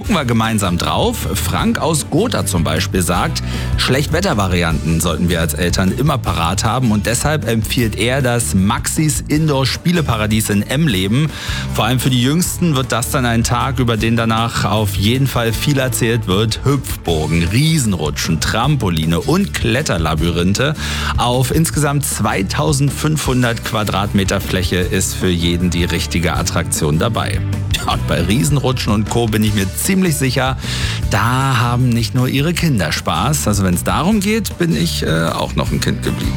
gucken wir gemeinsam drauf. Frank aus Gotha zum Beispiel sagt, Schlechtwettervarianten sollten wir als Eltern immer parat haben und deshalb empfiehlt er das Maxis Indoor-Spieleparadies in Emleben. Vor allem für die Jüngsten wird das dann ein Tag, über den danach auf jeden Fall viel erzählt wird. Hüpfburgen, Riesenrutschen, Trampoline und Kletterlabyrinthe. Auf insgesamt 2500 Quadratmeter Fläche ist für jeden die richtige Attraktion dabei. Und bei Riesenrutschen und Co. bin ich mir ziemlich sicher, da haben nicht nur ihre Kinder Spaß. Also wenn es darum geht, bin ich auch noch ein Kind geblieben.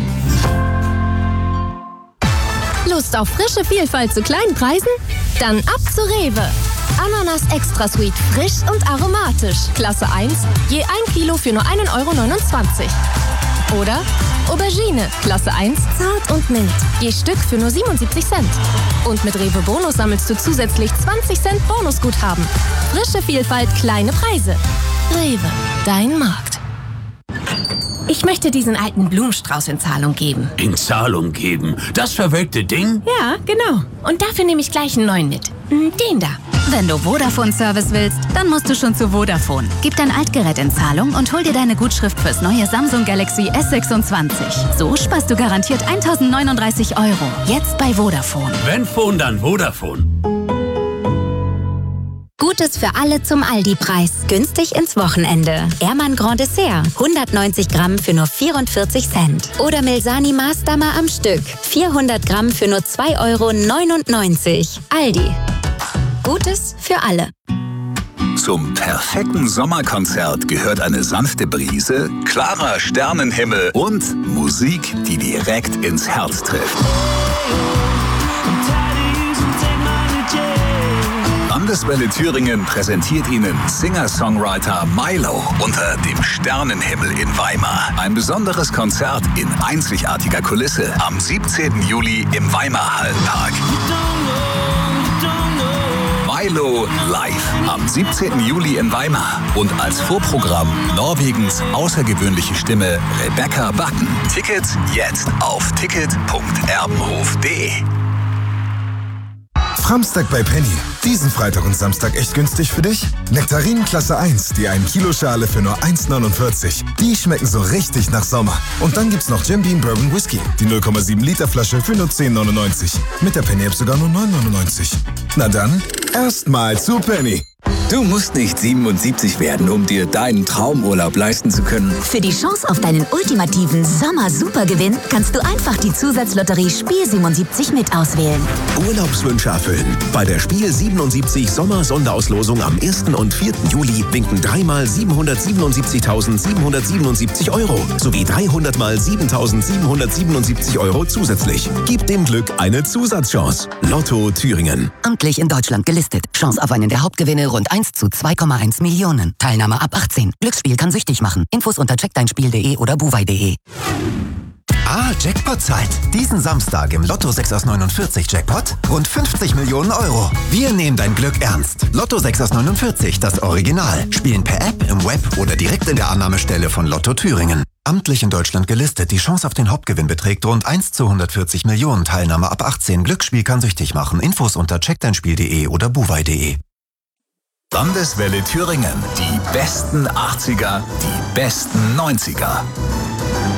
Lust auf frische Vielfalt zu kleinen Preisen? Dann ab zu Rewe. Ananas Extra Sweet, frisch und aromatisch. Klasse 1, je 1 Kilo für nur 1,29 Euro. Oder Aubergine, Klasse 1, zart und mild. Je Stück für nur 77 Cent. Und mit Rewe Bonus sammelst du zusätzlich 20 Cent Bonusguthaben. Frische Vielfalt, kleine Preise. Rewe, dein Markt. Ich möchte diesen alten Blumenstrauß in Zahlung geben. In Zahlung geben? Das verwelkte Ding? Ja, genau. Und dafür nehme ich gleich einen neuen mit. Den da. Wenn du Vodafone-Service willst, dann musst du schon zu Vodafone. Gib dein Altgerät in Zahlung und hol dir deine Gutschrift fürs neue Samsung Galaxy S26. So sparst du garantiert 1.039 €. Jetzt bei Vodafone. Wenn Phone, dann Vodafone. Gutes für alle zum Aldi-Preis. Günstig ins Wochenende. Ehrmann Grand Dessert. 190 Gramm für nur 44 Cent. Oder Milsani Maßdammer am Stück. 400 Gramm für nur 2,99 €. Aldi. Gutes für alle. Zum perfekten Sommerkonzert gehört eine sanfte Brise, klarer Sternenhimmel und Musik, die direkt ins Herz trifft. Landeswelle Thüringen präsentiert Ihnen Singer-Songwriter Milo unter dem Sternenhimmel in Weimar. Ein besonderes Konzert in einzigartiger Kulisse am 17. Juli im Weimar-Hallenpark. Milo live am 17. Juli in Weimar und als Vorprogramm Norwegens außergewöhnliche Stimme Rebecca Backen. Tickets jetzt auf ticket.erbenhof.de. Samstag bei Penny. Diesen Freitag und Samstag echt günstig für dich? Nektarinen Klasse 1, die 1 Kilo Schale für nur 1,49. Die schmecken so richtig nach Sommer. Und dann gibt's noch Jim Beam Bourbon Whisky, die 0,7 Liter Flasche für nur 10,99. Mit der Penny-App sogar nur 9,99. Na dann, erstmal zu Penny. Du musst nicht 77 werden, um dir deinen Traumurlaub leisten zu können. Für die Chance auf deinen ultimativen Sommer-Supergewinn kannst du einfach die Zusatzlotterie Spiel 77 mit auswählen. Urlaubswünsche erfüllen. Bei der Spiel 77 Sommer-Sonderauslosung am 1. und 4. Juli winken 3 mal 777.777 € sowie 300 mal 7.777 € zusätzlich. Gib dem Glück eine Zusatzchance. Lotto Thüringen. Amtlich in Deutschland gelistet. Chance auf einen der Hauptgewinne rund 1 zu 2,1 Millionen. Teilnahme ab 18. Glücksspiel kann süchtig machen. Infos unter checkdeinspiel.de oder buwei.de. Jackpot-Zeit. Diesen Samstag im Lotto 6 aus 49 Jackpot rund 50 Millionen €. Wir nehmen dein Glück ernst. Lotto 6 aus 49, das Original. Spielen per App, im Web oder direkt in der Annahmestelle von Lotto Thüringen. Amtlich in Deutschland gelistet. Die Chance auf den Hauptgewinn beträgt rund 1 zu 140 Millionen. Teilnahme ab 18. Glücksspiel kann süchtig machen. Infos unter checkdeinspiel.de oder buwei.de. Landeswelle Thüringen. Die besten 80er, die besten 90er.